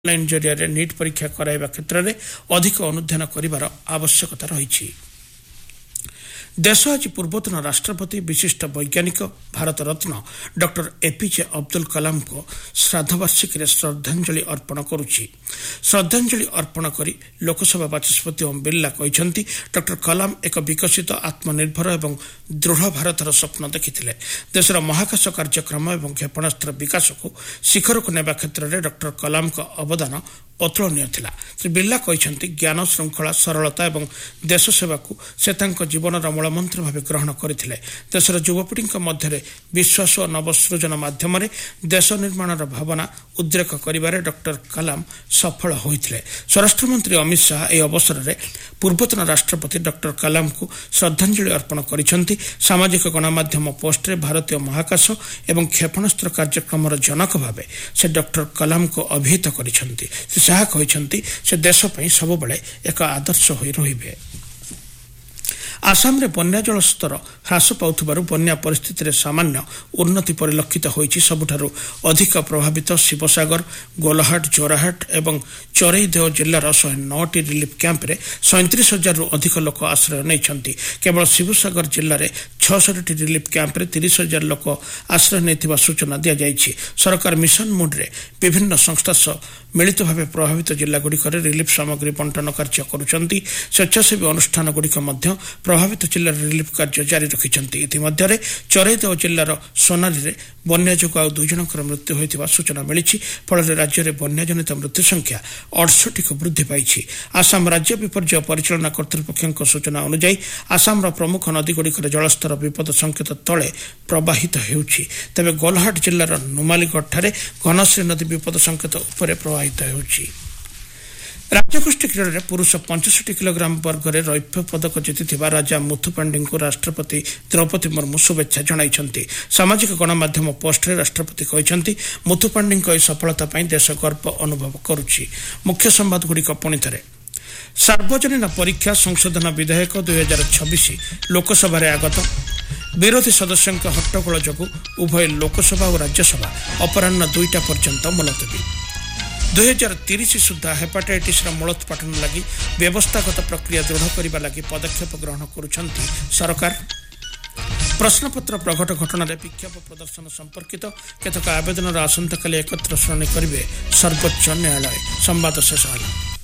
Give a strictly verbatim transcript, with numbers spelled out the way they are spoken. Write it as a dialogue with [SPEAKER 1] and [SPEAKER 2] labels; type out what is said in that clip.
[SPEAKER 1] Online जरिया NEET परीक्षा कराइबा क्षेत्र में अधिक अनुध्यान करिवार आवश्यकता रही। देश आज पूर्वतन राष्ट्रपति विशिष्ट वैज्ञानिक भारत रत्न डॉक्टर एपीजे अब्दुल कलाम को श्राद्धवार्षिकी श्रद्धांजलि अर्पण करुछि। श्रद्धांजलि अर्पण करी लोकसभा बाचस्पति ओम बिरला कहते डॉक्टर कलाम एक विकसित आत्मनिर्भर एवं दृढ़ भारतर स्वप्न देखिथिले। देशर महाकाश कार्यक्रम एवं क्षेपणास्त्र विकास को शिखर को नेबा क्षेत्र में डॉक्टर कलाम का अवदान अतुलनीय थिला। श्री बिरला कहते ज्ञान श्रृंखला सरलता एवं देश सेवा को से जीवन मूलमंत्र भाव ग्रहण करथिले। देशर युवपीढ़ी मध्य विश्वास और नवसृजन माध्यम देश निर्माण भावना उद्रेक करिबारे डॉक्टर कलाम सफल होइथिले। स्वराष्ट्र मंत्री अमित शाह ए अवसर में पूर्वतन राष्ट्रपति डॉक्टर कलाम को श्रद्धांजलि अर्पण करिसेंति। सामाजिक गणमाध्यम पोस्ट रे भारतीय महाकाश एवं क्षेपणास्त्र कार्यक्रम जनक भावे से डॉक्टर कलाम को अभिहित करिसेंति। श्री शाह कहते से देश पई सब बेले एक आदर्श होई रहिबे। आसाम रे बन्या जल स्तर ह्रास पाउथबारु बन्या परिस्थिति रे सामान्य उन्नति परिलक्षित होईछि। सबुठारु अधिक प्रभावित शिवसागर, गोलाहाट, जोराहाट एवं चरईदेव जिल्लार शहे नौ टी रिलीफ कैंप रे सैंतीस हजार रु अधिक लोक आश्रय नैछंती। केवल शिवसागर जिल्ला रे छियासठ टी रिलीफ कैंप रे तीस हजार लोक आश्रय नैथिबा सूचना दिया जायछि। सरकार मिशन मोड रे विभिन्न संस्था सह मिलित भावे प्रभावित जिल्ला गुड़िक रिलीफ सामग्री बंटन कार्य करुछंती। स्वेच्छासेवी अनुष्ठान गुड़िक मध्य प्रभावित जिल्लार रिलीफ कार्य जारी रखिछंती। इतिमध्यरे चरईदेव जिल्लार सोनारी रे बन्या जोगु आउ दुई जनकर मृत्यु होइतिबा सूचना मिलिछि। फଳରେ राज्ୟରେ ବନ୍ୟାଜନିତ मृत्यु संख्या अड़सठ को वृद्धि पाइछि। आसाम राज्य विपर्यय परिचालना कर्तृपक्षଙ୍କ सूचना अनुसार आसामर प्रमुख नदीगुड़िकर जलस्तर विपद संकेत तले प्रवाहित हेउछि। तेबे गोलाहाट जिल्लार नुमालीगढ़ ठारे घनश्री नदी विपद संकेत उपरे प्रवाहित हेउछि। राज्यगोष्ठी क्रीड़ा में पुरुष पचसठ किलोग्राम वर्ग में रौप्य पदक जीति राजा मुथुपांडी को राष्ट्रपति द्रौपदी मुर्मू शुभेच्छा जणाइछंती। सामाजिक गणमाध्यम पोस्ट रे राष्ट्रपति कहते मुथुपांडी सफलता पर देश गर्व अनुभव करुछि। मुख्य संवाद गुड़िक पुणी थे। सार्वजनीन परीक्षा संशोधन विधेयक दुई हजार छब्बीस लोकसभा आगत। विरोधी सदस्यों हट्टगोल जोगु उभय लोकसभा और राज्यसभा अपराह दुईटा पर्यंत मुलतवी। दुई हजार तीस सुधा हेपाटाइटिस मूलोत्पाटन लगी व्यवस्थागत प्रक्रिया दृढ़ करने लगी पदक्षेप ग्रहण करुछंती सरकार। प्रश्नपत्र प्रघट घटना विक्षोभ प्रदर्शन संपर्कित केतक आवेदन आसंता काली एकत्र शुणाणी करेंगे सर्वोच्च न्यायालय। संवाद शेष होला।